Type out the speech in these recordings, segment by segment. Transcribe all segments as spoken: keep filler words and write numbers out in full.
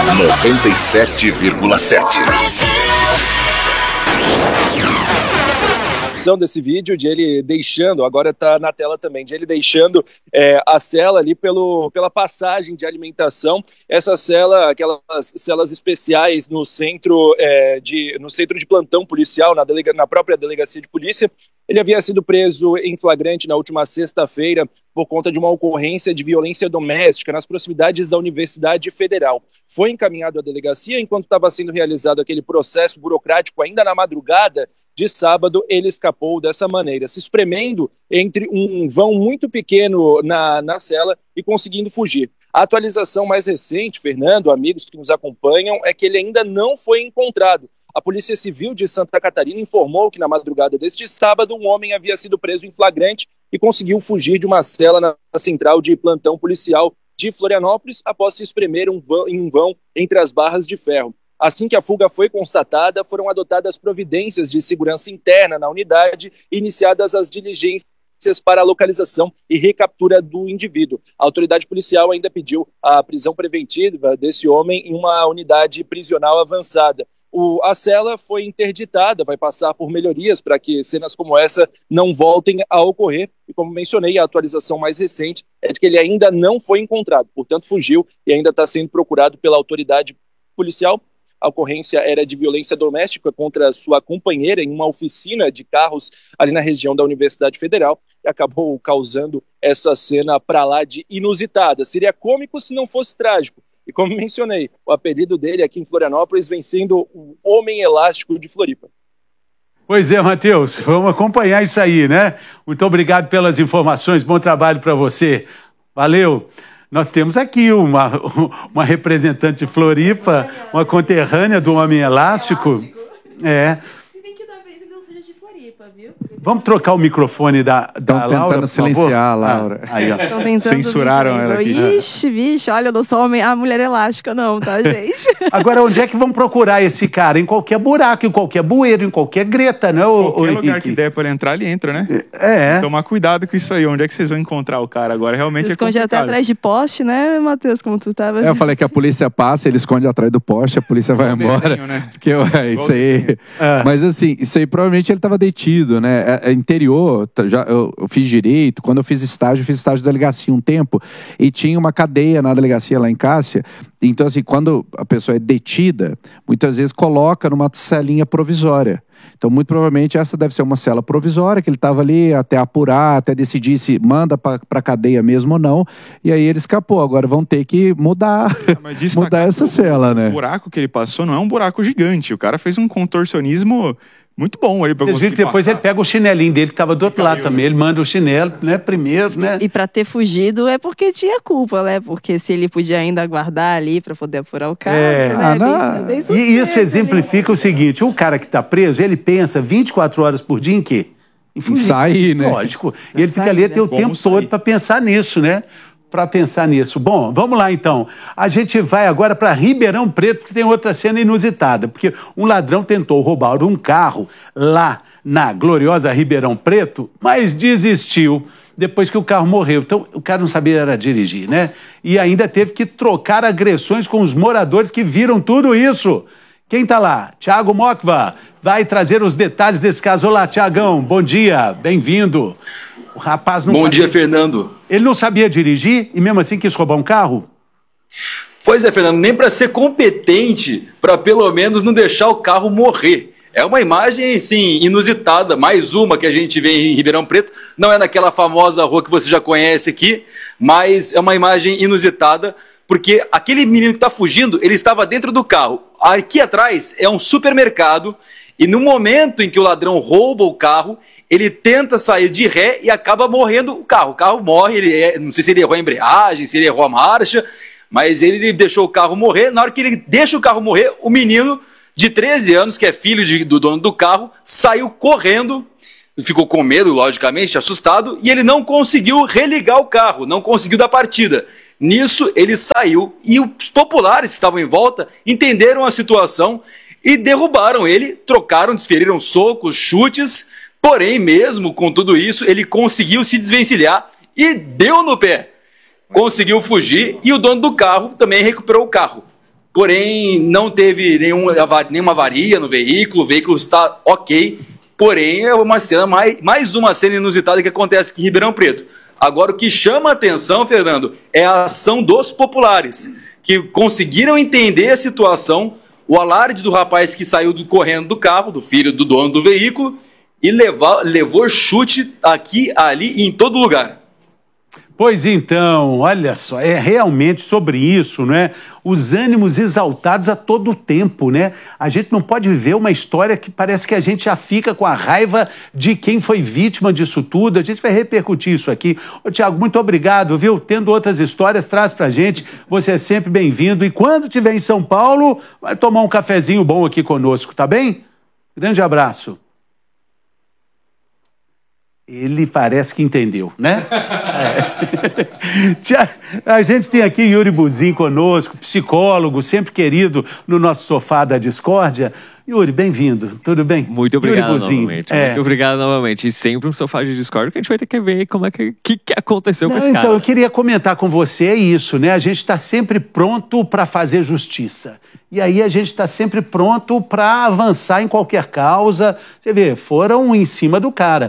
noventa e sete vírgula sete. Desse vídeo, de ele deixando, agora está na tela também, de ele deixando é, a cela ali pelo, pela passagem de alimentação, essa cela, aquelas celas especiais no centro, é, de, no centro de plantão policial, na, delega, na própria delegacia de polícia. Ele havia sido preso em flagrante na última sexta-feira por conta de uma ocorrência de violência doméstica nas proximidades da Universidade Federal. Foi encaminhado à delegacia enquanto estava sendo realizado aquele processo burocrático ainda na madrugada de sábado. Ele escapou dessa maneira, se espremendo entre um vão muito pequeno na, na cela e conseguindo fugir. A atualização mais recente, Fernando, amigos que nos acompanham, é que ele ainda não foi encontrado. A Polícia Civil de Santa Catarina informou que na madrugada deste sábado um homem havia sido preso em flagrante e conseguiu fugir de uma cela na central de plantão policial de Florianópolis após se espremer um vão, em um vão entre as barras de ferro. Assim que a fuga foi constatada, foram adotadas providências de segurança interna na unidade e iniciadas as diligências para a localização e recaptura do indivíduo. A autoridade policial ainda pediu a prisão preventiva desse homem em uma unidade prisional avançada. O, a cela foi interditada, vai passar por melhorias para que cenas como essa não voltem a ocorrer. E como mencionei, a atualização mais recente é de que ele ainda não foi encontrado, portanto fugiu e ainda está sendo procurado pela autoridade policial. A ocorrência era de violência doméstica contra sua companheira em uma oficina de carros ali na região da Universidade Federal e acabou causando essa cena para lá de inusitada. Seria cômico se não fosse trágico. E como mencionei, o apelido dele aqui em Florianópolis vem sendo o Homem Elástico de Floripa. Pois é, Matheus, vamos acompanhar isso aí, né? Muito obrigado pelas informações, bom trabalho para você. Valeu. Nós temos aqui uma, uma representante de Floripa, uma conterrânea do Homem Elástico. É. Se bem que talvez ele não seja de Floripa, viu? Vamos trocar o microfone da, da Laura, por silenciar a Laura. Ah, aí, ó. Censuraram ela aqui. Ixi, vixe, olha, eu não sou homem, a mulher elástica não, tá, gente? Agora, onde é que vão procurar esse cara? Em qualquer buraco, em qualquer bueiro, em qualquer greta, né? O, qualquer o lugar que der pra ele entrar, ele entra, né? É. Tomar cuidado com isso aí. Onde é que vocês vão encontrar o cara agora? Realmente Você é complicado. esconde até atrás de poste, né, Matheus, como tu tava... É, eu falei que a polícia passa, ele esconde atrás do poste, a polícia vai Igual embora. Desenho, né? Porque, ué, isso aí... É. Mas assim, isso aí provavelmente ele tava detido, né? É, é interior, já, eu, eu fiz direito, quando eu fiz estágio, eu fiz estágio de delegacia um tempo, e tinha uma cadeia na delegacia lá em Cássia. Então, assim, quando a pessoa é detida, muitas vezes coloca numa celinha provisória. Então, muito provavelmente, essa deve ser uma cela provisória, que ele estava ali até apurar, até decidir se manda para a cadeia mesmo ou não. E aí ele escapou. Agora vão ter que mudar, Mas mudar essa o, cela, né? O buraco que ele passou não é um buraco gigante. O cara fez um contorcionismo muito bom. Ele Vocês viram que depois passar. ele pega o chinelinho dele que estava do outro lado caiu, também. né? Ele manda o chinelo, né? Primeiro, né? E pra ter fugido é porque tinha culpa, né? Porque se ele podia ainda aguardar ali pra poder apurar o caso, É. né? Ah, não. Bem- bem E suspeito isso ali. exemplifica o seguinte: o cara que está preso, ele pensa vinte e quatro horas por dia em quê? Em fugir. sair, né? Lógico. E ele fica ali até o Como tempo sair. todo para pensar nisso, né? Para pensar nisso. Bom, vamos lá então. A gente vai agora para Ribeirão Preto, que tem outra cena inusitada, porque um ladrão tentou roubar um carro lá na gloriosa Ribeirão Preto, mas desistiu depois que o carro morreu. Então, o cara não sabia era dirigir, né? E ainda teve que trocar agressões com os moradores que viram tudo isso. Quem tá lá? Thiago Mocva vai trazer os detalhes desse caso. Olá, Thiagão, bom dia, bem-vindo. O rapaz não Bom sabia... dia, Fernando. Ele não sabia dirigir e mesmo assim quis roubar um carro? Pois é, Fernando, nem para ser competente, para pelo menos não deixar o carro morrer. É uma imagem, sim, inusitada, mais uma que a gente vê em Ribeirão Preto. Não é naquela famosa rua que você já conhece aqui, mas é uma imagem inusitada, porque aquele menino que está fugindo, ele estava dentro do carro. Aqui atrás é um supermercado, e no momento em que o ladrão rouba o carro, ele tenta sair de ré e acaba morrendo o carro. O carro morre, ele é, não sei se ele errou a embreagem, se ele errou a marcha, mas ele deixou o carro morrer. Na hora que ele deixa o carro morrer, o menino de treze anos, que é filho de, do dono do carro, saiu correndo, ficou com medo, logicamente, assustado, e ele não conseguiu religar o carro, não conseguiu dar partida. Nisso, ele saiu e os populares que estavam em volta entenderam a situação e derrubaram ele, trocaram, desferiram socos, chutes, porém, mesmo com tudo isso, ele conseguiu se desvencilhar e deu no pé. Conseguiu fugir e o dono do carro também recuperou o carro. porém não teve nenhum, nenhuma avaria no veículo, o veículo está ok, porém é uma cena, mais, mais uma cena inusitada que acontece aqui em Ribeirão Preto. Agora, o que chama a atenção, Fernando, é a ação dos populares, que conseguiram entender a situação, o alarde do rapaz que saiu do, correndo do carro, do filho do dono do veículo, e levar, levou chute aqui, ali e em todo lugar. Pois então, olha só, é realmente sobre isso, né? Os ânimos exaltados a todo tempo, né? A gente não pode viver uma história que parece que a gente já fica com a raiva de quem foi vítima disso tudo. A gente vai repercutir isso aqui. Ô, Tiago, muito obrigado, viu? Tendo outras histórias, traz pra gente. Você é sempre bem-vindo. E quando estiver em São Paulo, vai tomar um cafezinho bom aqui conosco, tá bem? Grande abraço. Ele parece que entendeu, né? É. A gente tem aqui Yuri Buzin conosco, psicólogo, sempre querido no nosso sofá da discórdia. Yuri, bem-vindo, tudo bem? Muito obrigado Yuri Buzin. novamente, é. muito obrigado novamente. E sempre um sofá de discórdia que a gente vai ter que ver como é que, que, que aconteceu Não, com esse então, cara. Então, eu queria comentar com você, é isso, né? A gente está sempre pronto para fazer justiça. E aí a gente está sempre pronto para avançar em qualquer causa. Você vê, foram em cima do cara.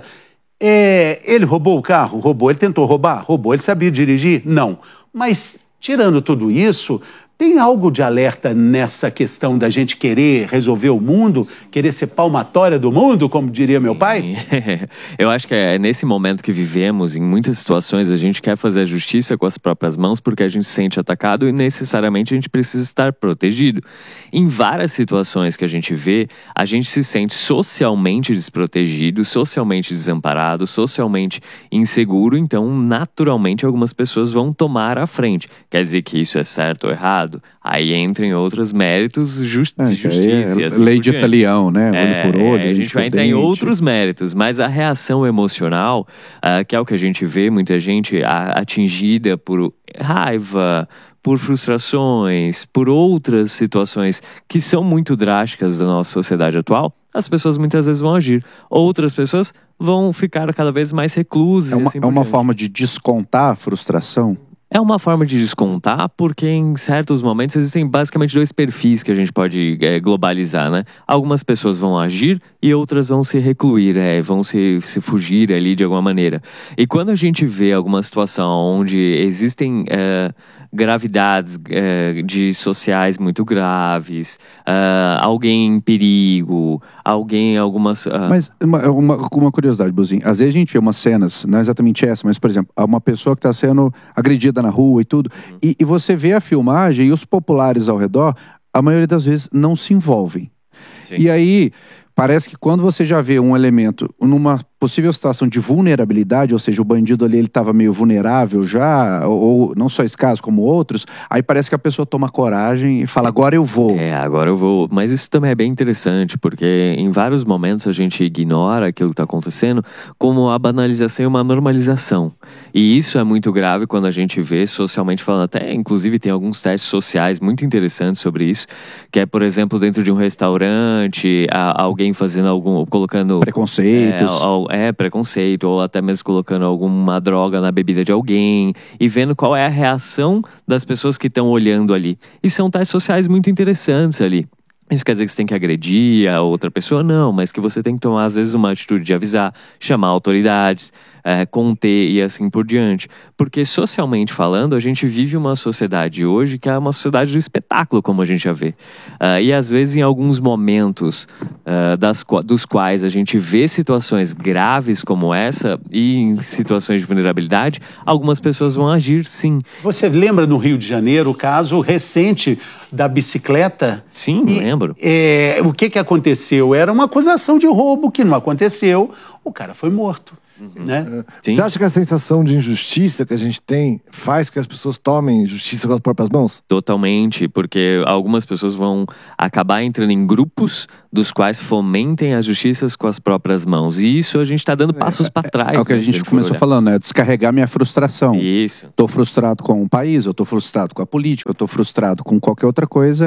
É, ele roubou o carro? Roubou. Ele tentou roubar? Roubou. Ele sabia dirigir? Não. Mas, tirando tudo isso, tem algo de alerta nessa questão da gente querer resolver o mundo, querer ser palmatória do mundo, como diria meu pai? Eu acho que é nesse momento que vivemos, em muitas situações, a gente quer fazer a justiça com as próprias mãos porque a gente se sente atacado e necessariamente a gente precisa estar protegido. Em várias situações que a gente vê, a gente se sente socialmente desprotegido, socialmente desamparado, socialmente inseguro, então naturalmente algumas pessoas vão tomar a frente. Quer dizer que isso é certo ou errado? Aí entra em outros méritos just, é, de justiça. É, e assim lei de Italião, né? Olho é, por olho. É, a gente vai entrar em outros méritos, mas a reação emocional, uh, que é o que a gente vê, muita gente atingida por raiva, por frustrações, por outras situações que são muito drásticas da nossa sociedade atual, as pessoas muitas vezes vão agir. Outras pessoas vão ficar cada vez mais reclusas. É uma, assim é uma forma de descontar a frustração? É uma forma de descontar, porque em certos momentos existem basicamente dois perfis que a gente pode é, globalizar, né? Algumas pessoas vão agir e outras vão se recluir, é, vão se, se fugir ali de alguma maneira. E quando a gente vê alguma situação onde existem é, gravidades é, de sociais muito graves, uh, alguém em perigo, alguém algumas... Uh... Mas uma, uma, uma curiosidade, Buzin, às vezes a gente vê umas cenas, não é exatamente essa, mas por exemplo, uma pessoa que está sendo agredida na rua e tudo, uhum. e, e você vê a filmagem e os populares ao redor, a maioria das vezes não se envolvem. Sim. E aí, parece que quando você já vê um elemento numa possível situação de vulnerabilidade, ou seja, o bandido ali ele estava meio vulnerável já, ou, ou não só esse caso, como outros, aí parece que a pessoa toma coragem e fala, agora eu vou. É, agora eu vou. Mas isso também é bem interessante, porque em vários momentos a gente ignora aquilo que está acontecendo como a banalização e uma normalização. E isso é muito grave quando a gente vê socialmente falando, até inclusive tem alguns testes sociais muito interessantes sobre isso, que é, por exemplo, dentro de um restaurante, a, alguém fazendo algum, colocando... Preconceitos. É, É, preconceito, ou até mesmo colocando alguma droga na bebida de alguém e vendo qual é a reação das pessoas que estão olhando ali. E são testes sociais muito interessantes ali. Isso quer dizer que você tem que agredir a outra pessoa? Não, mas que você tem que tomar, às vezes, uma atitude de avisar, chamar autoridades, é, conter e assim por diante. Porque, socialmente falando, a gente vive uma sociedade hoje que é uma sociedade do espetáculo, como a gente já vê. Uh, e, às vezes, em alguns momentos uh, das, dos quais a gente vê situações graves como essa e em situações de vulnerabilidade, algumas pessoas vão agir, sim. Você lembra no Rio de Janeiro o caso recente da bicicleta? Sim, e, lembro. É, o que, que aconteceu? Era uma acusação de roubo que não aconteceu. O cara foi morto. Uhum. Né? Você acha que a sensação de injustiça que a gente tem faz que as pessoas tomem justiça com as próprias mãos? Totalmente, porque algumas pessoas vão acabar entrando em grupos dos quais fomentem as justiças com as próprias mãos. E isso a gente está dando passos é, para trás. É, é o que a gente, gente começou falando, né? Descarregar minha frustração. Isso. Tô frustrado com o país, eu tô frustrado com a política, eu tô frustrado com qualquer outra coisa.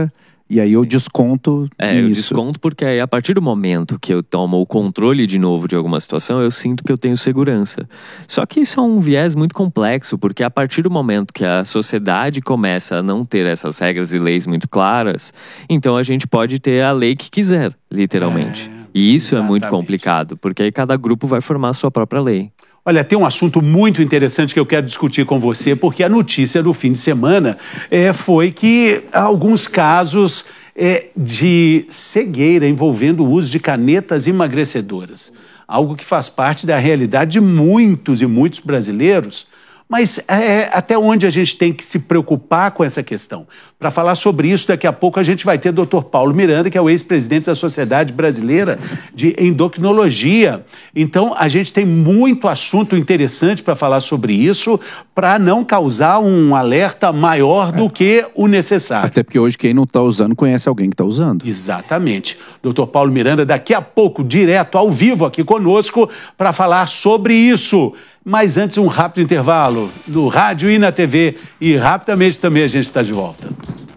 E aí eu desconto É, eu nisso. desconto porque aí a partir do momento que eu tomo o controle de novo de alguma situação, eu sinto que eu tenho segurança. Só que isso é um viés muito complexo, porque a partir do momento que a sociedade começa a não ter essas regras e leis muito claras, então a gente pode ter a lei que quiser, literalmente. É, e isso é muito exatamente. complicado, porque aí cada grupo vai formar a sua própria lei. Olha, tem um assunto muito interessante que eu quero discutir com você, porque a notícia do fim de semana é, foi que alguns casos é, de cegueira envolvendo o uso de canetas emagrecedoras. Algo que faz parte da realidade de muitos e muitos brasileiros. Mas é, até onde a gente tem que se preocupar com essa questão? Para falar sobre isso, daqui a pouco a gente vai ter o doutor Paulo Miranda, que é o ex-presidente da Sociedade Brasileira de Endocrinologia. Então, a gente tem muito assunto interessante para falar sobre isso, para não causar um alerta maior do que o necessário. Até porque hoje quem não está usando conhece alguém que está usando. Exatamente. doutor Paulo Miranda, daqui a pouco, direto, ao vivo aqui conosco, para falar sobre isso. Mas antes, um rápido intervalo no rádio e na T V. E rapidamente também a gente está de volta.